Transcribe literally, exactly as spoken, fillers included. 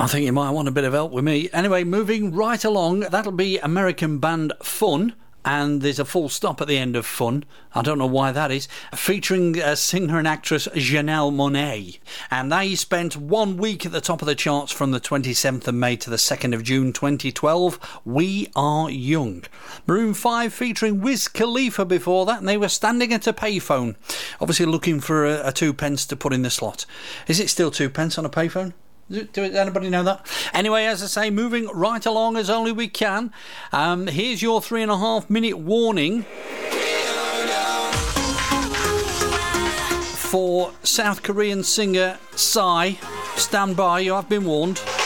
I think you might want a bit of help with me. Anyway, moving right along, that'll be American band Fun. And there's a full stop at the end of Fun. I don't know why that is. Featuring uh, singer and actress Janelle Monáe. And they spent one week at the top of the charts from the twenty-seventh of May to the second of June twenty twelve. We Are Young. Maroon five featuring Wiz Khalifa before that, and they were standing at a payphone. Obviously looking for a, a two pence to put in the slot. Is it still two pence on a payphone? Do anybody know that? Anyway, as I say, moving right along as only we can. Um, here's your three and a half minute warning for South Korean singer Psy. Stand by, you have been warned.